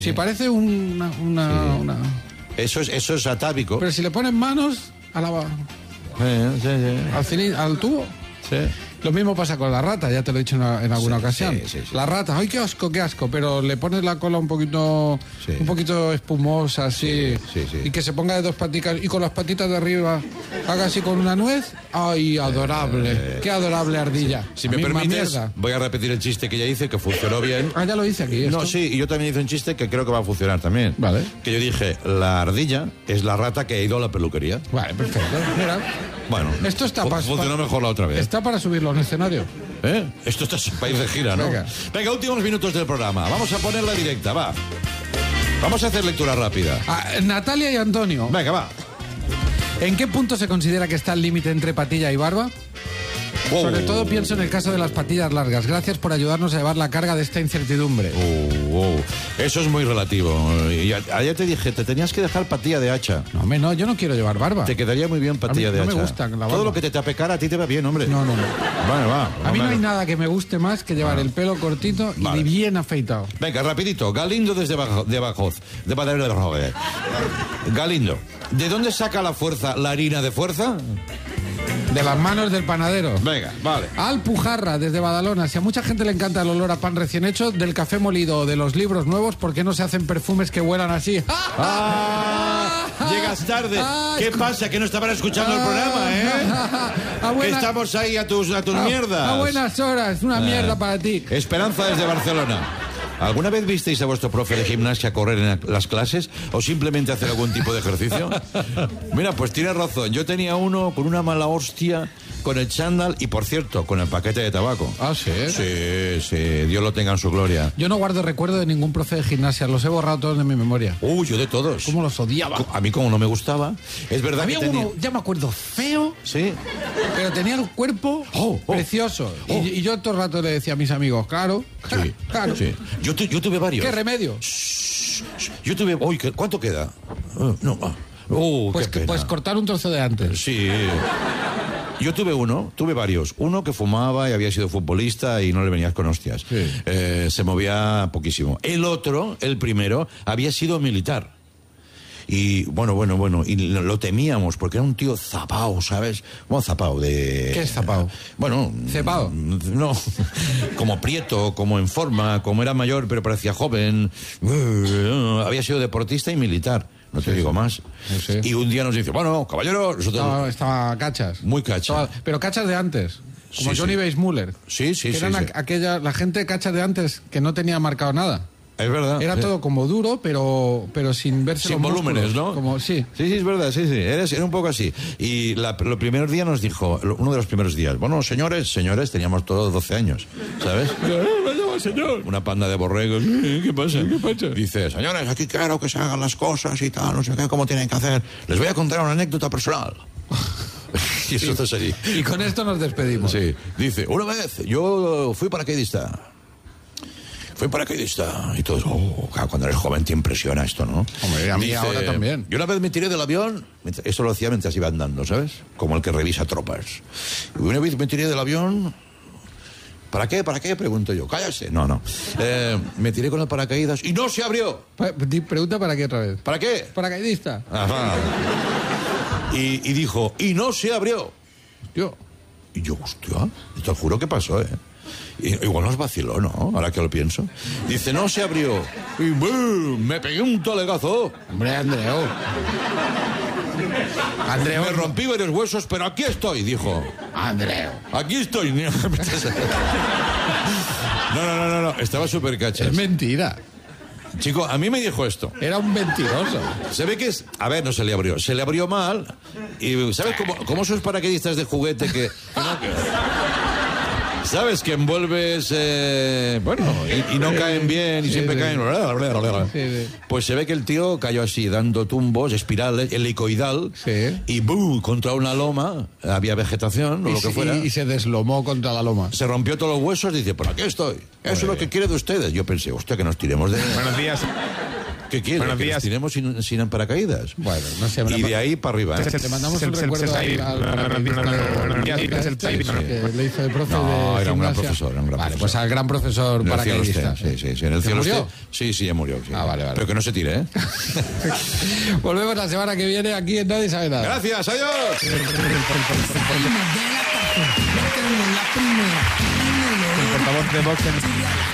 Si parece una... Eso es atávico. Pero si le pones manos al tubo... Sí. Lo mismo pasa con la rata, ya te lo he dicho en alguna ocasión. Sí. La rata, ¡ay, qué asco! Pero le pones la cola un poquito espumosa, así, y que se ponga de dos paticas, y con las patitas de arriba haga así con una nuez. ¡Ay, adorable! ¡Qué adorable ardilla! Si me permites, voy a repetir el chiste que ya hice, que funcionó bien. Ah, ya lo hice aquí. ¿esto? No, sí, y yo también hice un chiste que creo que va a funcionar también. Vale. Que yo dije, la ardilla es la rata que ha ido a la peluquería. Vale, perfecto. Mira. Bueno, esto está funcionó mejor la otra vez. Está para subirlo en escenario. Esto está para ir de gira, ¿no? Venga, últimos minutos del programa. Vamos a ponerla directa, va. Vamos a hacer lectura rápida. Natalia y Antonio. Venga, va. ¿En qué punto se considera que está el límite entre patilla y barba? Sobre todo pienso en el caso de las patillas largas. Gracias por ayudarnos a llevar la carga de esta incertidumbre. Eso es muy relativo. Y ayer te dije, te tenías que dejar patilla de hacha. No, yo no quiero llevar barba. Te quedaría muy bien patilla de hacha. No me gusta la barba. Todo lo que te tape cara a ti te va bien, hombre. No. Vale, va. A mí no hay nada que me guste más que llevar el pelo cortito y bien afeitado. Venga, rapidito. Galindo desde Badajoz. Galindo, ¿de dónde saca la harina de fuerza? De las manos del panadero. Venga, vale. Alpujarra, desde Badalona. Si a mucha gente le encanta el olor a pan recién hecho, del café molido o de los libros nuevos, ¿por qué no se hacen perfumes que huelan así? Llegas tarde. ¿Qué pasa? Que no estaban escuchando el programa, Que estamos ahí a tus mierdas. A buenas horas. Una mierda para ti. Esperanza desde Barcelona. ¿Alguna vez visteis a vuestro profe de gimnasia correr en las clases o simplemente hacer algún tipo de ejercicio? Mira, pues tienes razón. Yo tenía uno con una mala hostia, con el chándal y, por cierto, con el paquete de tabaco. ¿Ah, sí? Sí. Dios lo tenga en su gloria. Yo no guardo recuerdo de ningún profe de gimnasia. Los he borrado todos de mi memoria. Yo de todos. ¿Cómo los odiaba? A mí como no me gustaba. Es verdad Había que tenía... uno, ya me acuerdo, feo. Sí. Pero tenía el cuerpo precioso. Y yo todo el rato le decía a mis amigos, claro. Sí. Yo tuve varios. ¿Qué remedio? Yo tuve... ¿Cuánto queda? Pues cortar un trozo de antes. Sí. Yo tuve varios. Uno que fumaba y había sido futbolista y no le venías con hostias. Sí. Se movía poquísimo. El primero, había sido militar. Y bueno, y lo temíamos porque era un tío zapao, ¿sabes? Bueno, zapao de... ¿Qué es zapao? Bueno... ¿Cepao? No, como prieto, como en forma, como era mayor pero parecía joven. Había sido deportista y militar. No te digo más. Sí. Y un día nos dice, bueno, caballeros... Estaba cachas. Muy cachas. Pero cachas de antes. Como Johnny Weissmuller. Sí. La gente cachas de antes que no tenía marcado nada. Es verdad. Era todo como duro, pero sin verse sin los volúmenes, músculos, ¿no? Sí, es verdad, sí. Era un poco así. Y los primeros días nos dijo, uno de los primeros días, bueno, señores, teníamos todos 12 años, ¿sabes? Señor. Una panda de borregos. ¿Qué pasa? Dice, señores, aquí quiero que se hagan las cosas y tal, no sé qué, cómo tienen que hacer. Les voy a contar una anécdota personal. Y eso está así. Y con esto nos despedimos. Sí. Dice, una vez yo fui paracaidista y todos, claro, cuando eres joven te impresiona esto, ¿no? Hombre, a mí ahora también. Yo una vez me tiré del avión, esto lo hacía mientras iba andando, ¿sabes? Como el que revisa tropas. Y una vez me tiré del avión, ¿para qué? Pregunto yo, cállate. No. Me tiré con el paracaídas y no se abrió. Pregunta para qué otra vez. ¿Para qué? Paracaidista. Ajá. Y dijo, y no se abrió. Y yo, hostia, te juro que pasó, Igual nos vaciló, ¿no? Ahora que lo pienso. Dice, no se abrió. Y ¡bum! Me pegué un talegazo. Hombre, Andreu. Me rompí varios huesos, pero aquí estoy, dijo. Andreu. Aquí estoy. No. Estaba súper cachas. Es mentira. Chico, a mí me dijo esto. Era un mentiroso. Se ve que es... A ver, no se le abrió. Se le abrió mal. Y ¿sabes cómo esos paracaidistas de juguete que ¿sabes? Que envuelves... y no caen bien y siempre caen... Sí. Pues se ve que el tío cayó así, dando tumbos, espirales, helicoidal, y ¡bum! Contra una loma, había vegetación, o lo que fuera. Y se deslomó contra la loma. Se rompió todos los huesos y dice, por aquí estoy. Eso es lo que quiere de ustedes. Yo pensé, hostia, que nos tiremos de... Buenos días. ¿Qué quiere? Buenos ¿Que días. nos tiremos sin paracaídas? Bueno, no sé. Y de ahí para arriba. Te mandamos un recuerdo al paracaidista que le hizo de profe. No, era un gran profesor. Vale, pues al gran profesor paracaidista. Sí. En el cielo murió? Sí, ya murió. Sí. Vale. Pero que no se tire, ¿eh? Volvemos la semana que viene aquí en Nadie Sabe Nada. Gracias, adiós. El portavoz de Vox en